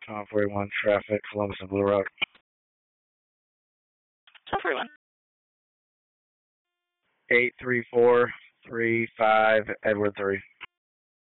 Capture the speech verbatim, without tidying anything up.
Tom forty-one traffic, Columbus and Blue Rock. Tom forty-one. eight three four three five Edward three.